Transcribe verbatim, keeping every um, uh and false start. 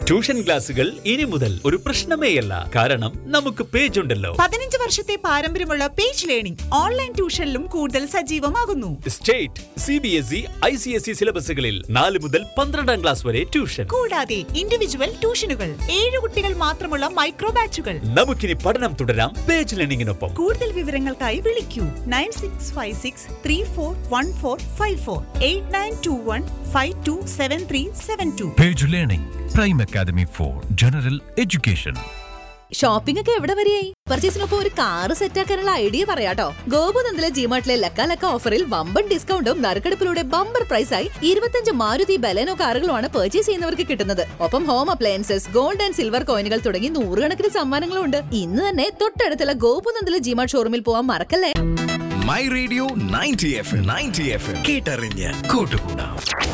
Tuition ക്ലാസുകൾ ഇനി മുതൽ ഒരു പ്രശ്നമേയല്ല. കാരണം നമുക്ക് പേജ് ഉണ്ടല്ലോ. പതിനഞ്ച് വർഷത്തെ പാരമ്പര്യമുള്ള പേജ് ലേണിംഗ് ഓൺലൈൻ ട്യൂഷനിലും കൂടുതൽ സജീവമാകുന്നു. State, C B S E, I C S E സിലബസുകളിൽ നാല് മുതൽ പന്ത്രണ്ടാം ക്ലാസ് വരെ ട്യൂഷൻ. കൂടാതെ ഇൻഡിവിജ്വൽ ട്യൂഷനുകൾ, ഏഴ് കുട്ടികൾ മാത്രമുള്ള മൈക്രോ ബാച്ചുകൾ. നമുക്കിനി പഠനം തുടരാം പേജ് ലേണിംഗിനൊപ്പം. കൂടുതൽ വിവരങ്ങൾക്കായി വിളിക്കൂ nine six five six three four one four five four eight nine to one five to seven three seven to. Page learning prime academy for general education. Shopping ഒക്കെ എവിടെ വരെയായി? പർച്ചേസിനൊപ്പം ഒരു കാറ് സെറ്റാക്കാനുള്ള ഐഡിയ പറയാട്ടോ. ഗോപുനന്ദിലെ ജിമാർട്ടിലെ ലക്ക ലക്ക ഓഫറിൽ വമ്പൻ ഡിസ്കൗണ്ടും നറുക്കെടുപ്പിലൂടെ ബമ്പർ പ്രൈസായി ഇരുപത്തഞ്ച് മാരുതി ബലേനോ കാറുകളുമാണ് പർച്ചേസ് ചെയ്യുന്നവർക്ക് കിട്ടുന്നത്. ഒപ്പം home appliances, gold and silver കോയിനുകൾ തുടങ്ങി നൂറുകണക്കിന് സമ്മാനങ്ങളും ഉണ്ട്. ഇന്ന് തന്നെ തൊട്ടടുത്തുള്ള ഗോപുനന്ദിലെ ജിമാർട്ട് ഷോറൂമിൽ പോവാൻ മറക്കല്ലേ. My radio ninety F M ninety F M കേട്ടറിഞ്ഞ് കൂട്ടുകൂടാം.